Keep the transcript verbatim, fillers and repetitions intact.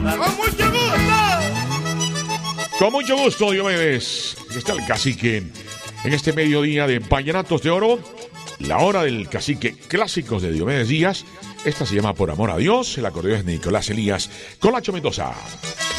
Con mucho gusto. Con mucho gusto, Diomedes. Aquí está el cacique en este mediodía de Vallenatos de Oro. La hora del cacique clásicos de Diomedes Díaz. Esta se llama Por Amor a Dios. El acordeón es de Nicolás Elías. Colacho Mendoza.